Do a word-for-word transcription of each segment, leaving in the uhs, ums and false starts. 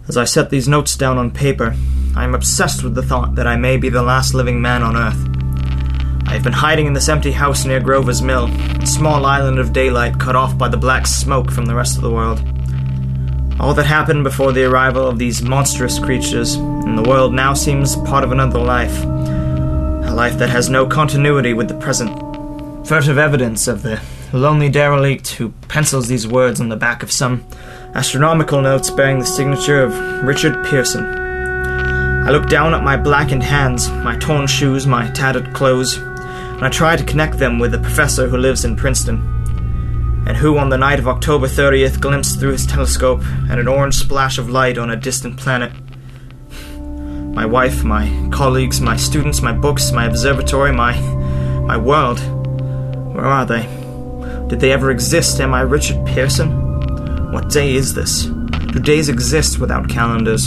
As I set these notes down on paper, I am obsessed with the thought that I may be the last living man on Earth. I have been hiding in this empty house near Grover's Mill, a small island of daylight cut off by the black smoke from the rest of the world. All that happened before the arrival of these monstrous creatures in the world now seems part of another life. A life that has no continuity with the present. Furtive evidence of the lonely derelict who pencils these words on the back of some astronomical notes bearing the signature of Richard Pearson. I look down at my blackened hands, my torn shoes, my tattered clothes, and I try to connect them with the professor who lives in Princeton, and who on the night of October thirtieth glimpsed through his telescope at an orange splash of light on a distant planet. My wife, my colleagues, my students, my books, my observatory, my... my world. Where are they? Did they ever exist? Am I Richard Pearson? What day is this? Do days exist without calendars?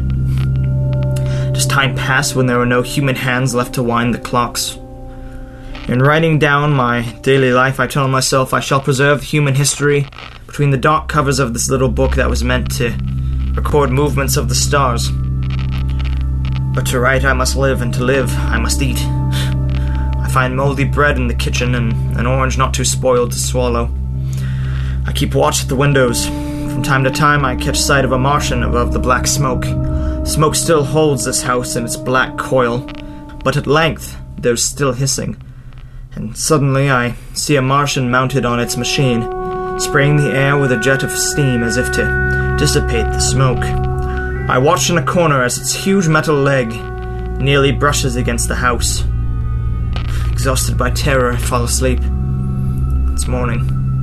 Does time pass when there are no human hands left to wind the clocks? In writing down my daily life, I tell myself I shall preserve human history between the dark covers of this little book that was meant to record movements of the stars. But to write I must live, and to live I must eat. I find moldy bread in the kitchen and an orange not too spoiled to swallow. I keep watch at the windows. From time to time I catch sight of a Martian above the black smoke. Smoke still holds this house in its black coil, but at length there's still hissing. And suddenly I see a Martian mounted on its machine, spraying the air with a jet of steam as if to dissipate the smoke. I watch in a corner as its huge metal leg nearly brushes against the house. Exhausted by terror, I fall asleep. It's morning.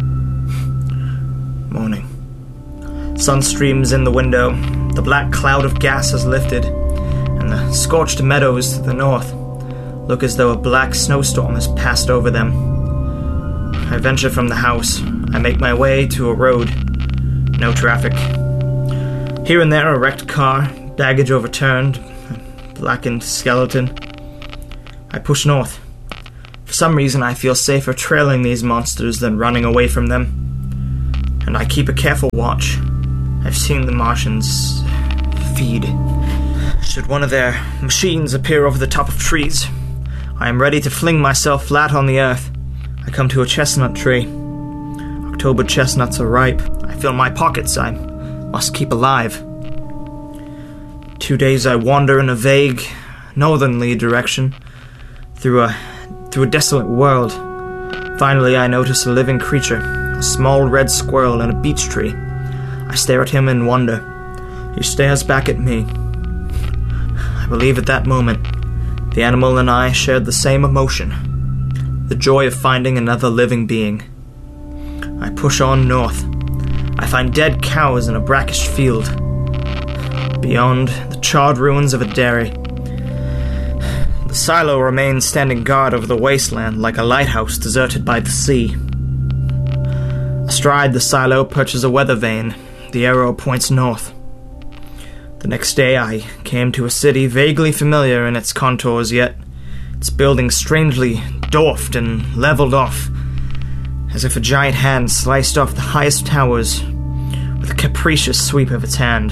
Morning. Sun streams in the window. The black cloud of gas has lifted, and the scorched meadows to the north look as though a black snowstorm has passed over them. I venture from the house. I make my way to a road. No traffic. Here and there a wrecked car, baggage overturned, a blackened skeleton. I push north. For some reason I feel safer trailing these monsters than running away from them. And I keep a careful watch. I've seen the Martians feed. Should one of their machines appear over the top of trees, I am ready to fling myself flat on the earth. I come to a chestnut tree. October chestnuts are ripe. I fill my pockets. I must keep alive. Two days I wander in a vague, northerly direction through a through a desolate world. Finally I notice a living creature, a small red squirrel in a beech tree. I stare at him in wonder. He stares back at me. I believe at that moment the animal and I shared the same emotion, the joy of finding another living being. I push on north. I find dead cows in a brackish field. Beyond, the charred ruins of a dairy. The silo remains standing guard over the wasteland like a lighthouse deserted by the sea. Astride the silo perches a weather vane. The arrow points north. The next day I came to a city vaguely familiar in its contours, yet its buildings strangely dwarfed and leveled off, as if a giant hand sliced off the highest towers with a capricious sweep of its hand.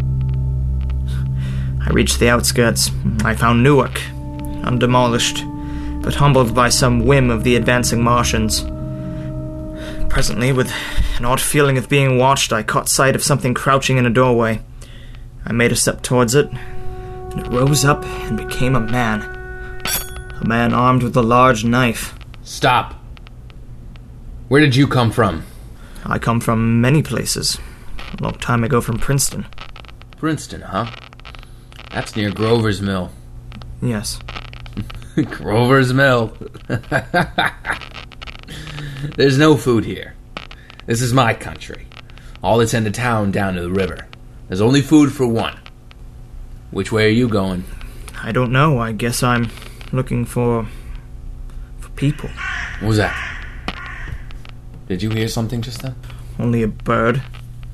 I reached the outskirts. I found Newark, undemolished, but humbled by some whim of the advancing Martians. Presently, with an odd feeling of being watched, I caught sight of something crouching in a doorway. I made a step towards it, and it rose up and became a man. A man armed with a large knife. Stop. Where did you come from? I come from many places. A long time ago from Princeton. Princeton, huh? That's near Grover's Mill. Yes. Grover's Mill. There's no food here. This is my country. All that's into town down to the river. There's only food for one. Which way are you going? I don't know. I guess I'm looking for... for people. What was that? Did you hear something just then? Only a bird.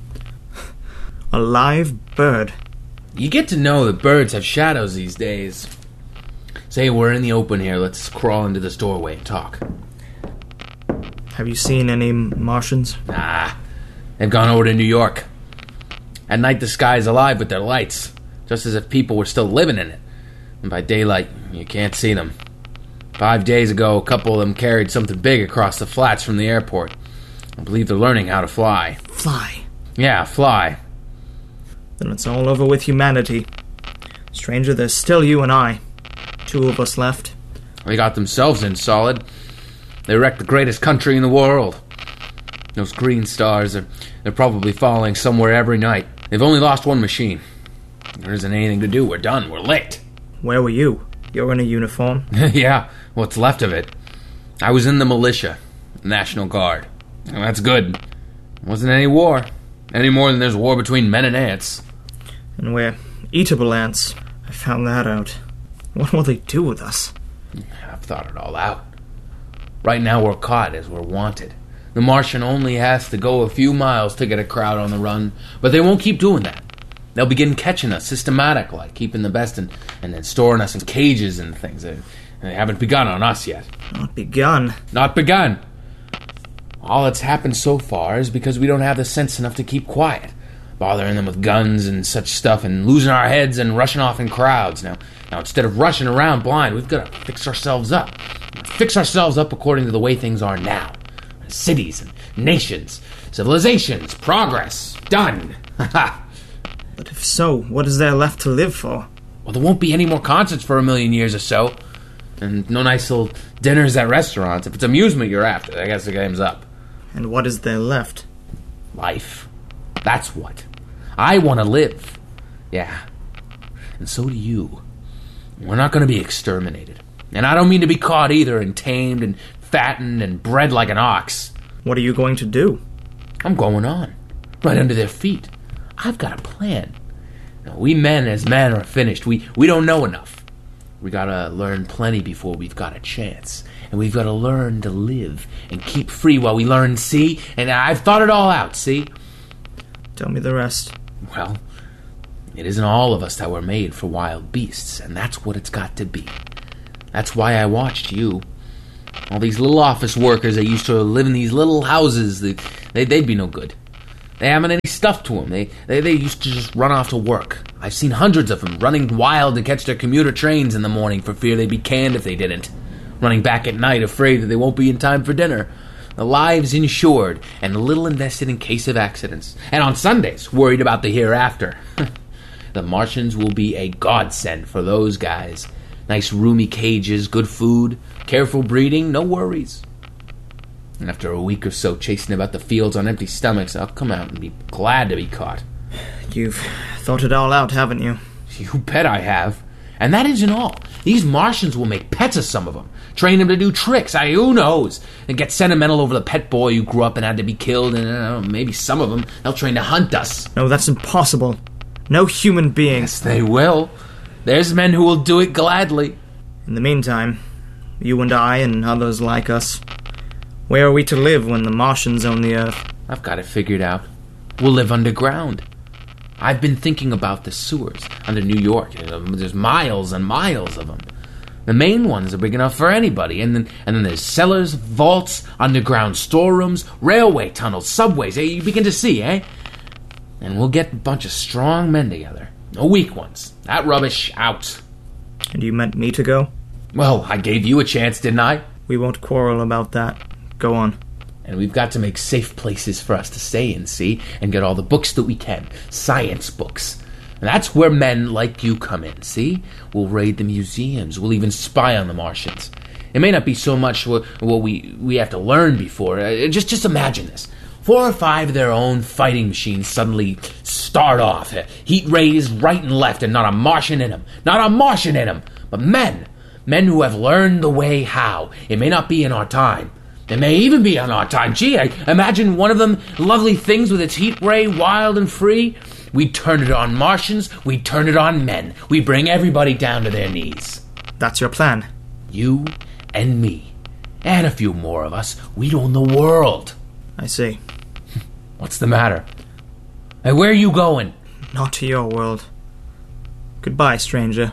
A live bird. You get to know that birds have shadows these days. Say we're in the open here. Let's crawl into this doorway and talk. Have you seen any Martians? Nah. They've gone over to New York. At night the sky is alive with their lights, just as if people were still living in it. And by daylight, you can't see them. Five days ago, a couple of them carried something big across the flats from the airport. I believe they're learning how to fly. Fly? Yeah, fly. Then it's all over with humanity. Stranger, there's still you and I. Two of us left. They got themselves in solid. They wrecked the greatest country in the world. Those green stars, are, they're probably falling somewhere every night. They've only lost one machine. There isn't anything to do. We're done. We're licked. Where were you? You're in a uniform. Yeah, what's left of it. I was in the militia, National Guard. Well, that's good. Wasn't any war. Any more than there's war between men and ants. And we're eatable ants. I found that out. What will they do with us? I've thought it all out. Right now we're caught as we're wanted. The Martian only has to go a few miles to get a crowd on the run, but they won't keep doing that. They'll begin catching us systematic, like keeping the best and, and then storing us in cages and things. They, they haven't begun on us yet. Not begun? Not begun. All that's happened so far is because we don't have the sense enough to keep quiet, bothering them with guns and such stuff and losing our heads and rushing off in crowds. Now, now instead of rushing around blind, we've got to fix ourselves up. Fix ourselves up according to the way things are now. Cities and nations, civilizations, progress. Done. Ha But if so, what is there left to live for? Well, there won't be any more concerts for a million years or so. And no nice little dinners at restaurants. If it's amusement you're after, I guess the game's up. And what is there left? Life. That's what. I want to live. Yeah. And so do you. We're not going to be exterminated. And I don't mean to be caught either and tamed and fattened and bred like an ox. What are you going to do? I'm going on. Right under their feet. I've got a plan. Now, we men as men are finished. We we don't know enough. We gotta learn plenty before we've got a chance. And we've gotta learn to live and keep free while we learn, see? And I've thought it all out, see? Tell me the rest. Well, it isn't all of us that were made for wild beasts, and that's what it's got to be. That's why I watched you. All these little office workers that used to live in these little houses, they, they, they'd be no good. They haven't any stuff to them. They, they they used to just run off to work. I've seen hundreds of them running wild to catch their commuter trains in the morning for fear they'd be canned if they didn't. Running back at night afraid that they won't be in time for dinner. The lives insured and little invested in case of accidents. And on Sundays, worried about the hereafter. The Martians will be a godsend for those guys. Nice roomy cages, good food, careful breeding, no worries. And after a week or so chasing about the fields on empty stomachs, I'll come out and be glad to be caught. You've thought it all out, haven't you? You bet I have. And that isn't all. These Martians will make pets of some of them. Train them to do tricks. I, who knows? And get sentimental over the pet boy who grew up and had to be killed. And uh, maybe some of them, they'll train to hunt us. No, that's impossible. No human being. Yes, they will. There's men who will do it gladly. In the meantime, you and I and others like us, where are we to live when the Martians own the Earth? I've got it figured out. We'll live underground. I've been thinking about the sewers under New York. There's miles and miles of them. The main ones are big enough for anybody. And then and then there's cellars, vaults, underground storerooms, railway tunnels, subways. You begin to see, eh? And we'll get a bunch of strong men together. No weak ones. That rubbish out. And you meant me to go? Well, I gave you a chance, didn't I? We won't quarrel about that. Go on. And we've got to make safe places for us to stay in, see? And get all the books that we can. Science books. And that's where men like you come in, see? We'll raid the museums. We'll even spy on the Martians. It may not be so much what, what we, we have to learn before. Uh, just, just imagine this. Four or five of their own fighting machines suddenly start off. Uh, heat rays right and left, and not a Martian in them. Not a Martian in them. But men. Men who have learned the way how. It may not be in our time. It may even be on our time. Gee, I imagine one of them lovely things with its heat ray, wild and free. We turn it on Martians. We turn it on men. We bring everybody down to their knees. That's your plan? You and me. And a few more of us. We'd own the world. I see. What's the matter? Hey, where are you going? Not to your world. Goodbye, stranger.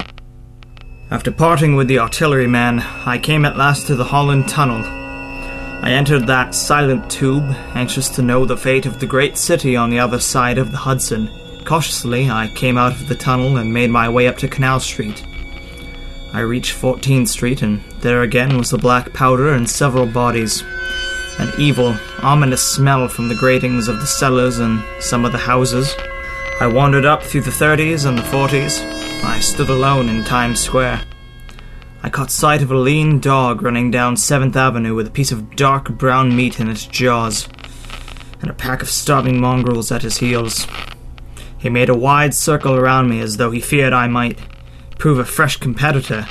After parting with the artilleryman, I came at last to the Holland Tunnel. I entered that silent tube, anxious to know the fate of the great city on the other side of the Hudson. Cautiously, I came out of the tunnel and made my way up to Canal Street. I reached fourteenth Street, and there again was the black powder and several bodies. An evil, ominous smell from the gratings of the cellars and some of the houses. I wandered up through the thirties and the forties. I stood alone in Times Square. I caught sight of a lean dog running down seventh Avenue with a piece of dark brown meat in its jaws, and a pack of starving mongrels at his heels. He made a wide circle around me as though he feared I might prove a fresh competitor.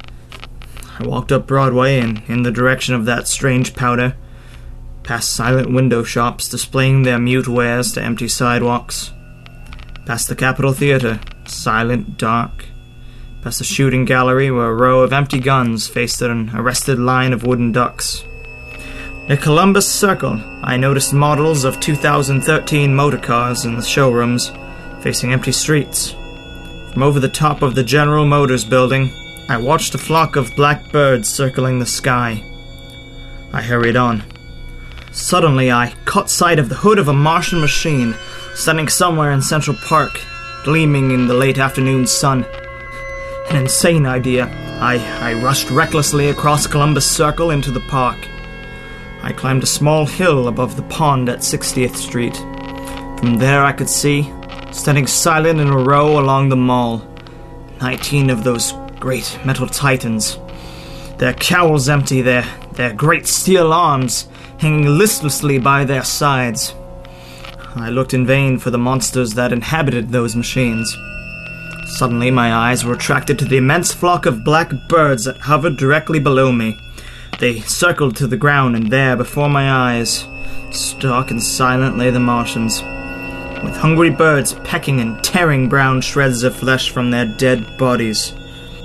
I walked up Broadway and in the direction of that strange powder, past silent window shops displaying their mute wares to empty sidewalks, past the Capitol Theater, silent, dark, past the shooting gallery where a row of empty guns faced an arrested line of wooden ducks. Near Columbus Circle, I noticed models of two thousand thirteen motor cars in the showrooms facing empty streets. From over the top of the General Motors building, I watched a flock of black birds circling the sky. I hurried on. Suddenly, I caught sight of the hood of a Martian machine standing somewhere in Central Park, gleaming in the late afternoon sun. An insane idea. I, I rushed recklessly across Columbus Circle into the park. I climbed a small hill above the pond at sixtieth Street. From there I could see, standing silent in a row along the mall, nineteen of those great metal titans. Their cowls empty, their, their great steel arms hanging listlessly by their sides. I looked in vain for the monsters that inhabited those machines. Suddenly my eyes were attracted to the immense flock of black birds that hovered directly below me. They circled to the ground, and there, before my eyes, stark and silent lay the Martians, with hungry birds pecking and tearing brown shreds of flesh from their dead bodies.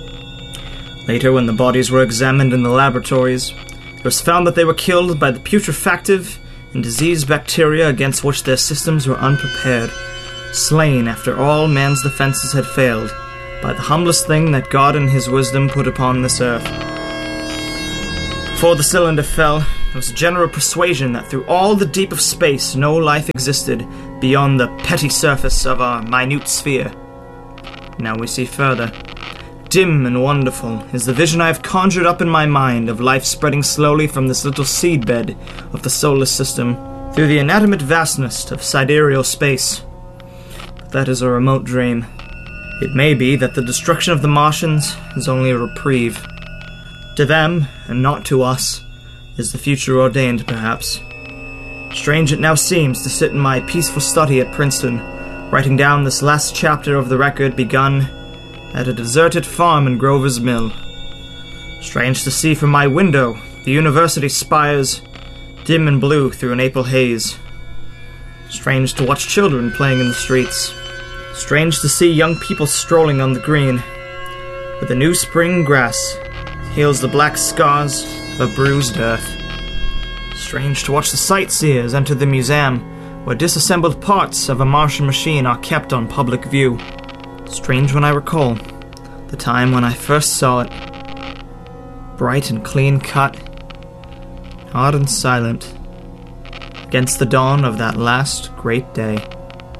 Later, when the bodies were examined in the laboratories, it was found that they were killed by the putrefactive and diseased bacteria against which their systems were unprepared, slain after all man's defenses had failed, by the humblest thing that God in his wisdom put upon this earth. Before the cylinder fell, there was a general persuasion that through all the deep of space no life existed beyond the petty surface of our minute sphere. Now we see further. Dim and wonderful is the vision I have conjured up in my mind of life spreading slowly from this little seedbed of the solar system through the inanimate vastness of sidereal space. But that is a remote dream. It may be that the destruction of the Martians is only a reprieve. To them, and not to us, is the future ordained, perhaps. Strange it now seems to sit in my peaceful study at Princeton, writing down this last chapter of the record begun at a deserted farm in Grover's Mill. Strange to see from my window the university spires, dim and blue through an April haze. Strange to watch children playing in the streets. Strange to see young people strolling on the green. With the new spring grass heals the black scars of a bruised earth. Strange to watch the sightseers enter the museum, where disassembled parts of a Martian machine are kept on public view. Strange when I recall the time when I first saw it, bright and clean cut, odd and silent, against the dawn of that last great day.